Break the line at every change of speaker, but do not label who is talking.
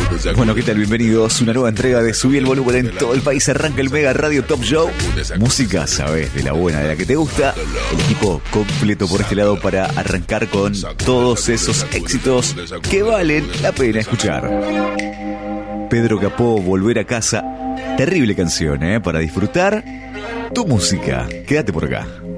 Bueno, ¿qué tal? Bienvenidos. Una nueva entrega de Subí el Volumen en todo el país. Arranca el Mega Radio Top Show. Música, sabes, de la buena, de la que te gusta. El equipo completo por este lado para arrancar con todos esos éxitos que valen la pena escuchar. Pedro Capó, Volver a Casa. Terrible canción, para disfrutar tu música. Quédate por acá.